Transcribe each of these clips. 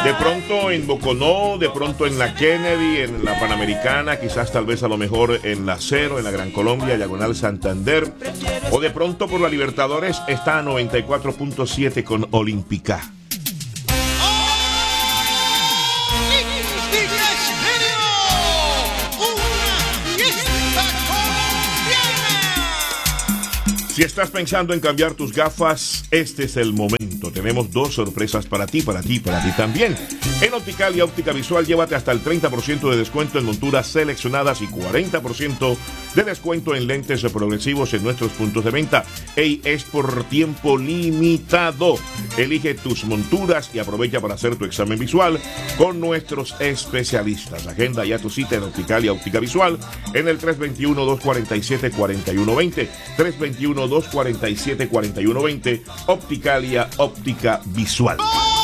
De pronto en Boconó, de pronto en la Kennedy, en la Panamericana, quizás tal vez a lo mejor en la Cero, en la Gran Colombia, Diagonal Santander. O de pronto por la Libertadores está a 94.7 con Olímpica. Si estás pensando en cambiar tus gafas, este es el momento. Tenemos dos sorpresas para ti también. En Opticalia Óptica Visual, llévate hasta el 30% de descuento en monturas seleccionadas y 40% de descuento en lentes progresivos en nuestros puntos de venta. Es por tiempo limitado. Elige tus monturas y aprovecha para hacer tu examen visual con nuestros especialistas. Agenda ya tu cita en Opticalia Óptica Visual en el 321-247-4120. 321-247-4120. Opticalia Óptica Visual.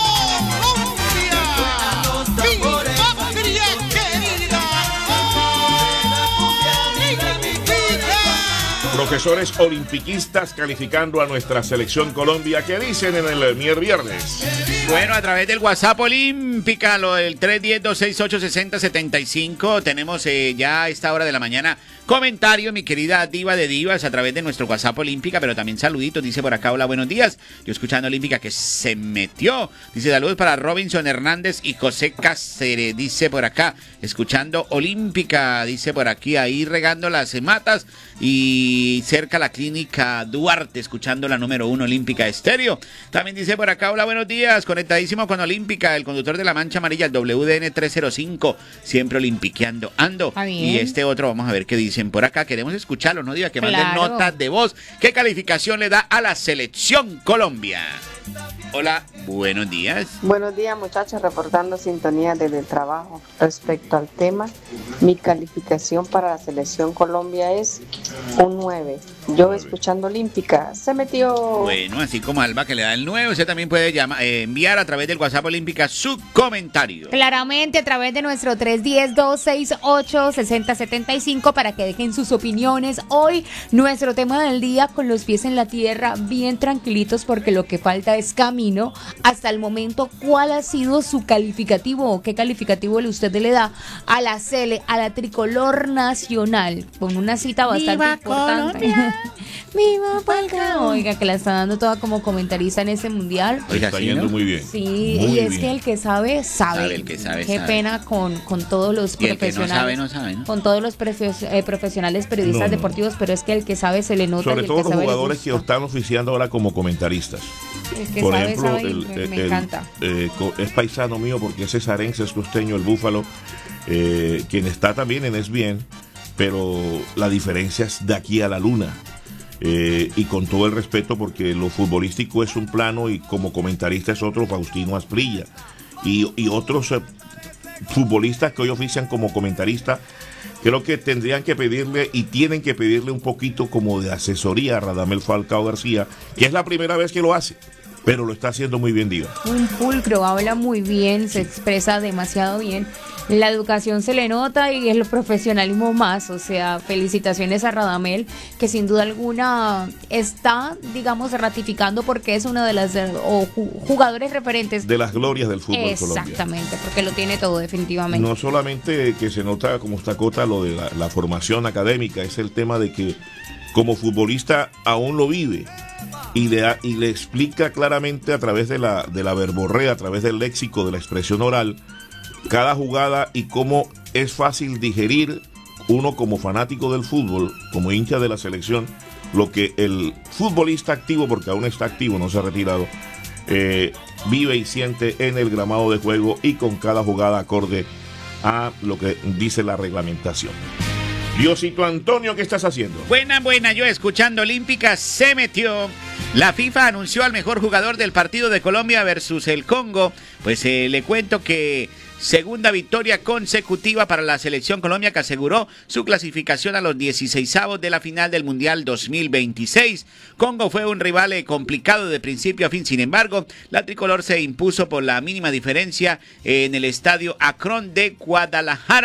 Profesores olimpiquistas calificando a nuestra selección Colombia. ¿Qué dicen en el viernes? Bueno, a través del WhatsApp Olímpica, el 310-268-6075, tenemos ya a esta hora de la mañana comentario, mi querida diva de divas, a través de nuestro WhatsApp Olímpica, pero también saluditos, dice por acá, hola, buenos días, yo escuchando Olímpica que se metió, dice saludos para Robinson Hernández y José Cáceres, dice por acá, escuchando Olímpica, dice por aquí, ahí regando las matas y cerca la clínica Duarte, escuchando la número 1 Olímpica Estéreo. También dice por acá, hola, buenos días, conectadísimo con Olímpica, el conductor de la Mancha Amarilla, el WDN 305, siempre olimpiqueando, ando. Y este otro, vamos a ver qué dicen por acá, queremos escucharlo, ¿no? Diga que manden notas de voz. ¿Qué calificación le da a la selección Colombia? Hola, buenos días. Buenos días, muchachos, reportando sintonía desde el trabajo. Respecto al tema, mi calificación para la selección Colombia es un 9. Yo escuchando Olímpica, se metió. Bueno, así como Alba que le da el 9, usted también puede enviar a través del WhatsApp Olímpica su comentario. Claramente a través de nuestro 310-268-6075 para que dejen sus opiniones. Hoy nuestro tema del día, con los pies en la tierra, bien tranquilitos porque lo que falta es camino. Hasta el momento, ¿cuál ha sido su calificativo o qué calificativo usted le da a la a la tricolor nacional? Con una cita bastante ¡Viva importante. Colombia! ¡Viva Palca! Oiga, que la está dando toda como comentarista en ese mundial. Oiga, está yendo muy bien. Sí, muy y es bien. que el que sabe, sabe. El que sabe, Qué sabe. pena con todos los Y el que profesionales. no sabe, ¿no? Con todos los profesionales periodistas deportivos, pero es que el que sabe se le nota. Sobre y todo el que los sabe jugadores que están oficiando ahora como comentaristas. El que Por sabe, ejemplo, sabe y me encanta. Es paisano mío porque es cesarense, es costeño, el Búfalo, quien está también en ESPN, pero la diferencia es de aquí a la luna. Y con todo el respeto, porque lo futbolístico es un plano y como comentarista es otro, Faustino Asprilla. Y otros futbolistas que hoy ofician como comentarista, creo que tendrían que pedirle y tienen que pedirle un poquito como de asesoría a Radamel Falcao García, que es la primera vez que lo hace, pero lo está haciendo muy bien, Diva. Un pulcro, habla muy bien, se expresa demasiado bien. La educación se le nota y el profesionalismo más, o sea, felicitaciones a Radamel, que sin duda alguna está, digamos, ratificando porque es uno de las jugadores referentes de las glorias del fútbol colombiano. Exactamente, porque lo tiene todo definitivamente. No solamente que se nota como está Cota lo de la formación académica, es el tema de que como futbolista aún lo vive y le explica claramente a través de la verborrea, a través del léxico, de la expresión oral, cada jugada y cómo es fácil digerir uno como fanático del fútbol, como hincha de la selección, lo que el futbolista activo, porque aún está activo, no se ha retirado, vive y siente en el gramado de juego y con cada jugada acorde a lo que dice la reglamentación. Diosito Antonio, ¿qué estás haciendo? Buena, yo escuchando Olímpica, se metió. La FIFA anunció al mejor jugador del partido de Colombia versus el Congo. Pues le cuento que segunda victoria consecutiva para la selección Colombia, que aseguró su clasificación a los 16avos de la final del Mundial 2026. Congo fue un rival complicado de principio a fin, sin embargo, la tricolor se impuso por la mínima diferencia en el estadio Akron de Guadalajara.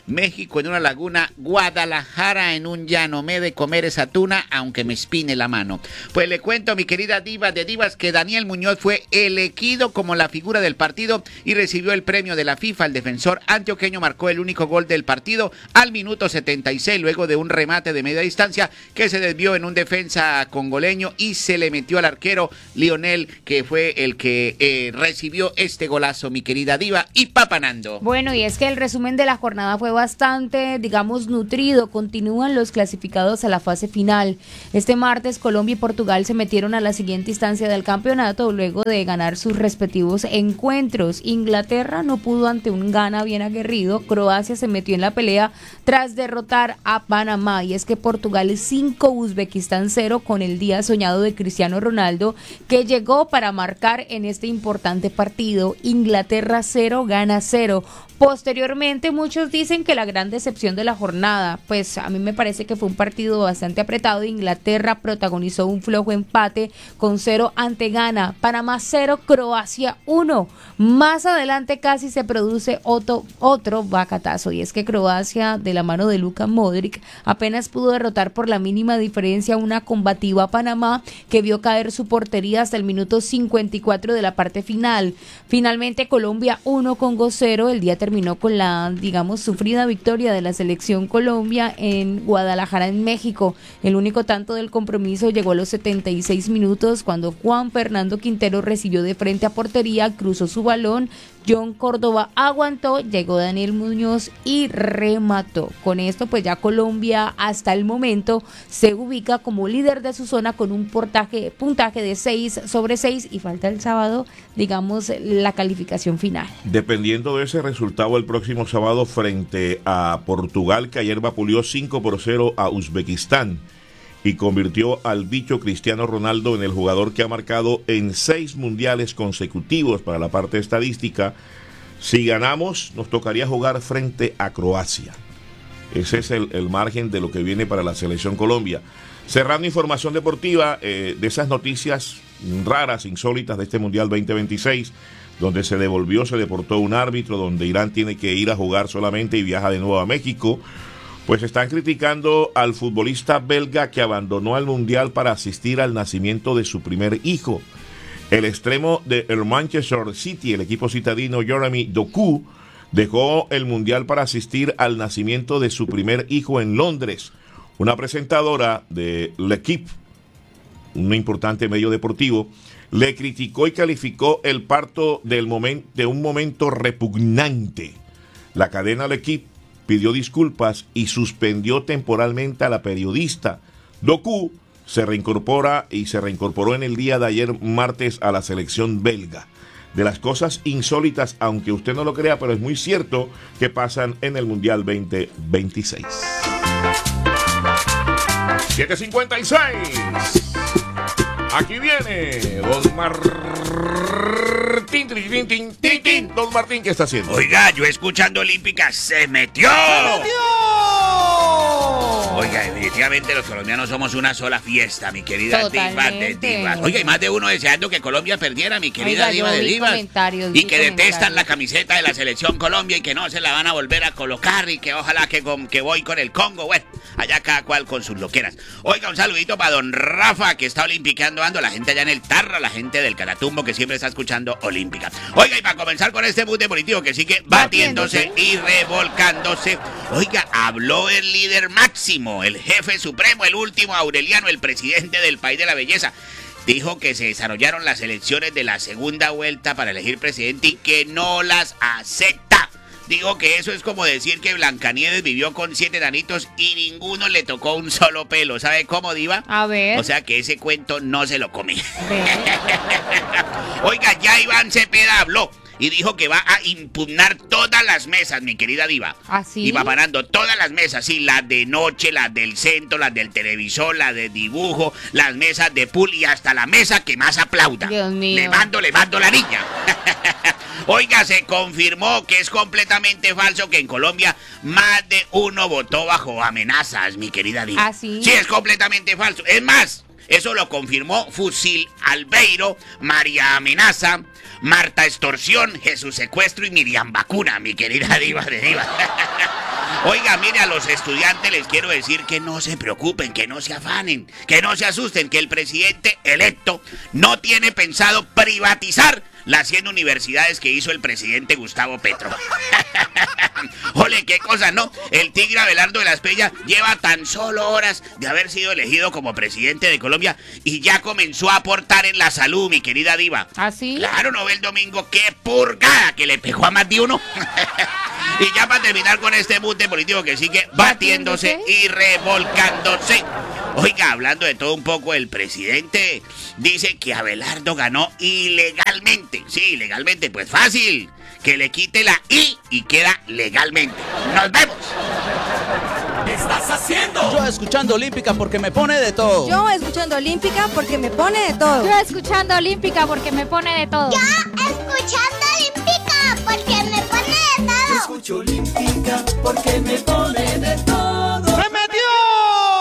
México en una laguna, Guadalajara en un llano. Me he de comer esa tuna aunque me espine la mano. Pues le cuento, mi querida diva de divas, que Daniel Muñoz fue elegido como la figura del partido y recibió el premio de la FIFA. El defensor antioqueño marcó el único gol del partido al minuto 76, luego de un remate de media distancia que se desvió en un defensa congoleño y se le metió al arquero Lionel, que fue el que recibió este golazo, mi querida diva y papanando. Bueno, y es que el resumen de la jornada fue bastante, digamos, nutrido. Continúan los clasificados a la fase final. Este martes Colombia y Portugal se metieron a la siguiente instancia del campeonato luego de ganar sus respectivos encuentros. Inglaterra no pudo ante un Ghana bien aguerrido. Croacia se metió en la pelea tras derrotar a Panamá. Y es que Portugal 5, Uzbekistán 0, con el día soñado de Cristiano Ronaldo, que llegó para marcar en este importante partido. Inglaterra 0, Ghana 0. Posteriormente, muchos dicen que la gran decepción de la jornada, pues a mí me parece que fue un partido bastante apretado. Inglaterra protagonizó un flojo empate con 0 ante Ghana, Panamá 0, Croacia 1. Más adelante casi se produce otro bacatazo, y es que Croacia, de la mano de Luka Modric, apenas pudo derrotar por la mínima diferencia una combativa Panamá, que vio caer su portería hasta el minuto 54 de la parte final. Finalmente Colombia 1, Congo 0. El día terminó con la, digamos, sufrida victoria de la selección Colombia en Guadalajara, en México. El único tanto del compromiso llegó a los 76 minutos cuando Juan Fernando Quintero recibió de frente a portería, cruzó su balón, John Córdoba aguantó, llegó Daniel Muñoz y remató. Con esto pues ya Colombia hasta el momento se ubica como líder de su zona con un puntaje de 6/6 y falta el sábado, digamos, la calificación final. Dependiendo de ese resultado el próximo sábado frente a Portugal, que ayer vapuleó 5-0 a Uzbekistán y convirtió al bicho Cristiano Ronaldo en el jugador que ha marcado en 6 mundiales consecutivos para la parte estadística. Si ganamos, nos tocaría jugar frente a Croacia. Ese es el margen de lo que viene para la selección Colombia. Cerrando información deportiva, de esas noticias raras, insólitas de este Mundial 2026, donde se deportó un árbitro, donde Irán tiene que ir a jugar solamente y viaja de nuevo a México. Pues están criticando al futbolista belga que abandonó el Mundial para asistir al nacimiento de su primer hijo. El extremo del Manchester City, el equipo citadino Jeremy Doku, dejó el Mundial para asistir al nacimiento de su primer hijo en Londres. Una presentadora de L'Equipe, un importante medio deportivo, le criticó y calificó el parto de un momento repugnante. La cadena L'Equipe pidió disculpas y suspendió temporalmente a la periodista. Doku se reincorporó en el día de ayer martes a la selección belga. De las cosas insólitas, aunque usted no lo crea, pero es muy cierto, que pasan en el Mundial 2026. 7:56. Aquí viene Don Martín. Don Martín, ¿qué está haciendo? Oiga, yo escuchando Olímpica, ¡se metió! Oiga, definitivamente los colombianos somos una sola fiesta, mi querida diva de divas. Oiga, y más de uno deseando que Colombia perdiera, mi querida diva de divas. Y que detestan la camiseta de la selección Colombia y que no se la van a volver a colocar y que ojalá que voy con el Congo. Bueno, allá cada cual con sus loqueras. Oiga, un saludito para don Rafa, que está olimpiqueando, la gente allá en el Tarra, la gente del Catatumbo que siempre está escuchando Olímpica. Oiga, y para comenzar con este mood deportivo que sigue batiéndose y revolcándose. Oiga, habló el líder máximo, el jefe supremo, el último Aureliano, el presidente del país de la belleza. Dijo que se desarrollaron las elecciones de la segunda vuelta para elegir presidente y que no las acepta. Digo que eso es como decir que Blancanieves vivió con 7 enanitos y ninguno le tocó un solo pelo. ¿Sabe cómo, diva? A ver. O sea que ese cuento no se lo comí. Oiga, ya Iván Cepeda habló y dijo que va a impugnar todas las mesas, mi querida diva. ¿Así? Y va parando todas las mesas, sí, las de noche, las del centro, las del televisor, las de dibujo, las mesas de pool y hasta la mesa que más aplauda. Dios mío. Le mando la niña. Oiga, se confirmó que es completamente falso que en Colombia más de uno votó bajo amenazas, mi querida diva. ¿Ah, sí? Sí, es completamente falso. Es más, eso lo confirmó Fusil Albeiro, María Amenaza, Marta Extorsión, Jesús Secuestro y Miriam Vacuna, mi querida diva de diva. Oiga, mire, a los estudiantes les quiero decir que no se preocupen, que no se afanen, que no se asusten, que el presidente electo no tiene pensado privatizar las 100 universidades que hizo el presidente Gustavo Petro. Ole, qué cosa, ¿no? El tigre Abelardo de la Espriella lleva tan solo horas de haber sido elegido como presidente de Colombia y ya comenzó a aportar en la salud, mi querida diva. ¿Ah, sí? Claro, ¿no ve el domingo? ¡Qué purgada que le pegó a más de uno! Y ya para terminar con este mute político que sigue batiéndose y revolcándose. Oiga, hablando de todo un poco, el presidente dice que Abelardo ganó ilegalmente. Sí, legalmente, pues fácil. Que le quite la I y queda legalmente. ¡Nos vemos! ¿Qué estás haciendo? Yo escuchando Olímpica porque me pone de todo. Yo escuchando Olímpica porque me pone de todo. Yo escuchando Olímpica porque me pone de todo. Yo escuchando Olímpica porque me pone de todo. Yo escucho Olímpica porque me pone de todo.